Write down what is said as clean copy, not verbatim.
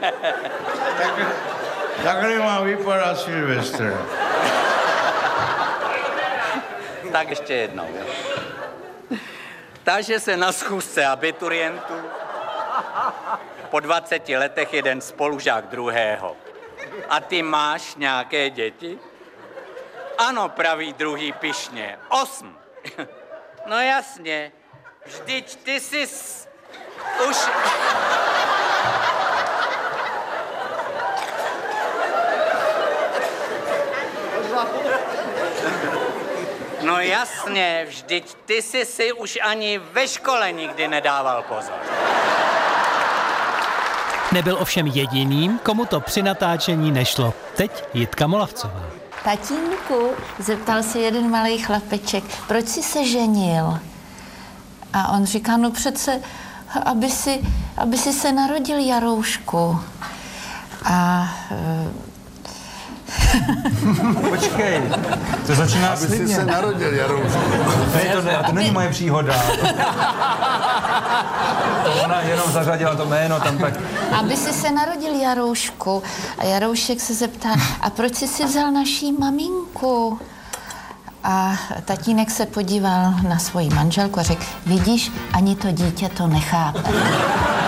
Takhle má vypadat Silvestr. Tak ještě jednou, jo. Takže se na schůzce abiturientů po 20 letech jeden spolužák druhého. A ty máš nějaké děti? Ano, praví druhý pyšně. 8. No jasně, vždyť ty jsi už... No jasně, vždyť ty jsi si už ani ve škole nikdy nedával pozor. Nebyl ovšem jediným, komu to při natáčení nešlo. Teď Jitka Molavcová. Tatínku, zeptal se jeden malý chlapeček, proč jsi se ženil? A on říká, no přece, aby si se narodil, Jaroušku. A... Počkej, to začíná Aby slibně. si se narodil, Jaroušku. To není moje příhoda. Ona jenom zařadila to jméno tam tak. Aby si se narodil, Jaroušku. A Jaroušek se zeptá, a proč jsi si vzal naší maminku? A tatínek se podíval na svoji manželku a řekl, vidíš, ani to dítě to nechápe.